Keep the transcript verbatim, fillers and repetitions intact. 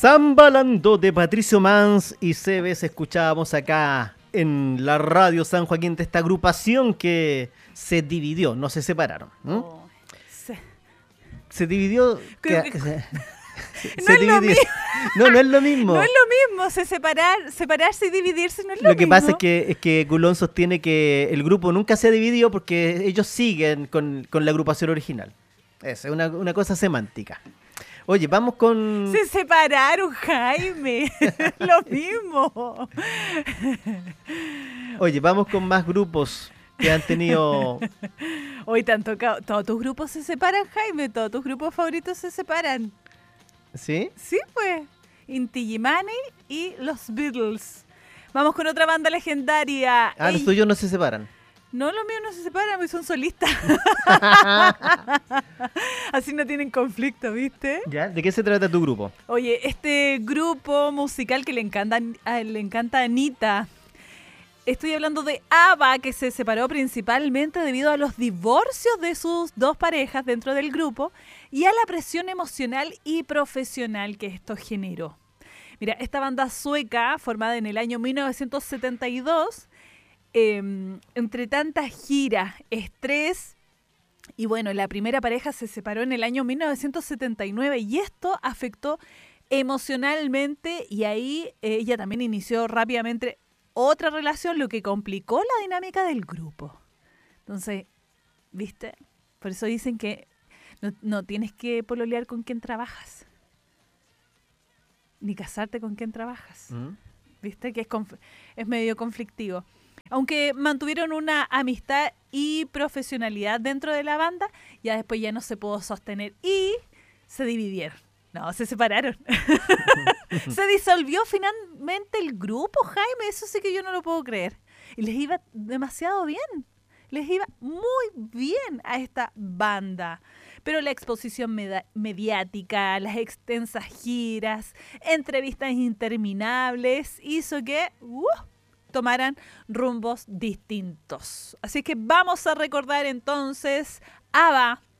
Zambalando de Patricio Mans y Cebes escuchábamos acá en la radio San Joaquín de esta agrupación que se dividió, no se separaron, ¿no? Oh, se... se dividió... Creo que, que... se, no se es dividió. lo mismo. No, no es lo mismo. No es lo mismo, se separar, separarse y dividirse no es lo, Lo que mismo. pasa es que, es que Culón sostiene que el grupo nunca se dividió porque ellos siguen con, con la agrupación original. Es una, una cosa semántica. Oye, vamos con... Se separaron, Jaime. Lo mismo. Oye, vamos con más grupos que han tenido... Hoy te han tocado... Todos tus grupos se separan, Jaime. Todos tus grupos favoritos se separan. ¿Sí? Sí, pues. Inti Illimani y los Beatles. Vamos con otra banda legendaria. Ah, Ey... los tuyos no se separan. No, los míos no se separan, pues son solistas. Así no tienen conflicto, ¿viste? ¿Ya? ¿De qué se trata tu grupo? Oye, este grupo musical que le encanta, le encanta a Anita. Estoy hablando de ABBA, que se separó principalmente debido a los divorcios de sus dos parejas dentro del grupo y a la presión emocional y profesional que esto generó. Mira, esta banda sueca, formada en el año mil novecientos setenta y dos, eh, entre tantas giras, estrés, y bueno, la primera pareja se separó en el año mil novecientos setenta y nueve y esto afectó emocionalmente y ahí eh, ella también inició rápidamente otra relación, lo que complicó la dinámica del grupo. Entonces, ¿viste? Por eso dicen que no, no tienes que pololear con quien trabajas, ni casarte con quien trabajas. ¿Mm? ¿Viste? Que es, conf- es medio conflictivo. Aunque mantuvieron una amistad y profesionalidad dentro de la banda, ya después ya no se pudo sostener y se dividieron. No, se separaron. Se disolvió finalmente el grupo, Jaime. Eso sí que yo no lo puedo creer. Y les iba demasiado bien. Les iba muy bien a esta banda. Pero la exposición med- mediática, las extensas giras, entrevistas interminables, hizo que uh, tomaran rumbos distintos. Así que vamos a recordar entonces ABBA